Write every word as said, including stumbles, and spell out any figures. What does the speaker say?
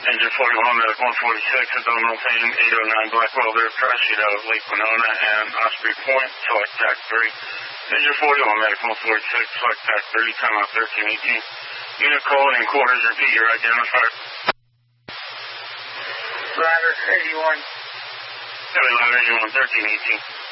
Engine forty-one, medic one forty-six, abdominal pain, eight oh nine Blackwell Bear Crash, out of Lake Winona and Osprey Point, select T A C three. Engine forty-one, medic one forty-six, select T A C three, timeout thirteen eighteen. Unit call in quarters, repeat your identifier. Ladder eighty-one. Heavy ladder eighty-one, thirteen eighteen.